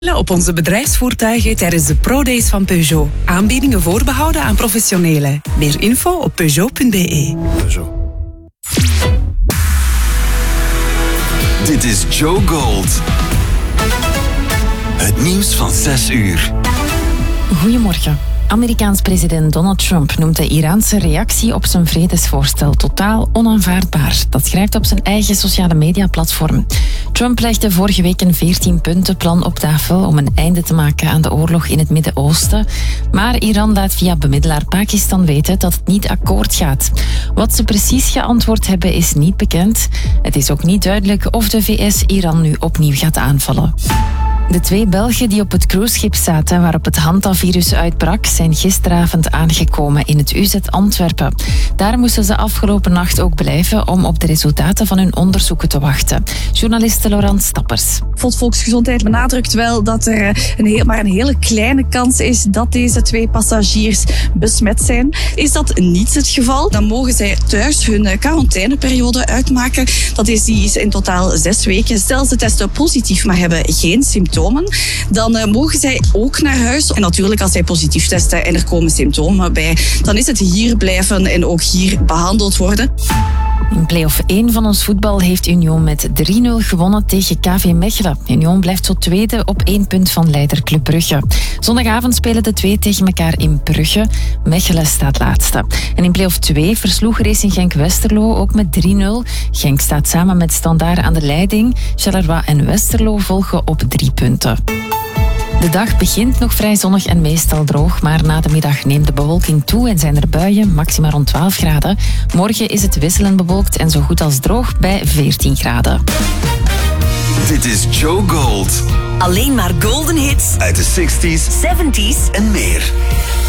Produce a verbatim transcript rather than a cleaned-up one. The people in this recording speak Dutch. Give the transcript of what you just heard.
op onze bedrijfsvoertuigen tijdens de ProDays van Peugeot. Aanbiedingen voorbehouden aan professionelen. Meer info op peugeot punt b e. Peugeot. Dit is Joe Gold. Het nieuws van zes uur. Goedemorgen. Amerikaans president Donald Trump noemt de Iraanse reactie op zijn vredesvoorstel totaal onaanvaardbaar. Dat schrijft op zijn eigen sociale mediaplatform. Trump legde vorige week een veertien-puntenplan op tafel om een einde te maken aan de oorlog in het Midden-Oosten. Maar Iran laat via bemiddelaar Pakistan weten dat het niet akkoord gaat. Wat ze precies geantwoord hebben is niet bekend. Het is ook niet duidelijk of de V S Iran nu opnieuw gaat aanvallen. De twee Belgen die op het cruiseschip zaten waarop het hantavirus uitbrak, zijn gisteravond aangekomen in het U Z Antwerpen. Daar moesten ze afgelopen nacht ook blijven om op de resultaten van hun onderzoeken te wachten. Journaliste Laurent Stappers. Volksgezondheid benadrukt wel dat er een heel, maar een hele kleine kans is dat deze twee passagiers besmet zijn. Is dat niet het geval, dan mogen zij thuis hun quarantaineperiode uitmaken. Dat is, die is in totaal zes weken. Stel ze testen positief, maar hebben geen symptomen, dan uh, mogen zij ook naar huis. En natuurlijk, als zij positief testen en er komen symptomen bij, dan is het hier blijven en ook hier behandeld worden. In play-off één van ons voetbal heeft Union met drie nul gewonnen tegen K V Mechelen. Union blijft zo tweede op één punt van leider Club Brugge. Zondagavond spelen de twee tegen elkaar in Brugge. Mechelen staat laatste. En in play-off twee versloeg Racing Genk-Westerlo ook met drie nul. Genk staat samen met Standaard aan de leiding. Charleroi en Westerlo volgen op drie punten. De dag begint nog vrij zonnig en meestal droog, maar na de middag neemt de bewolking toe en zijn er buien, maxima rond twaalf graden. Morgen is het wisselend bewolkt en zo goed als droog bij veertien graden. Dit is Joe Gold. Alleen maar golden hits Uit de zestig's, zeventig's en meer.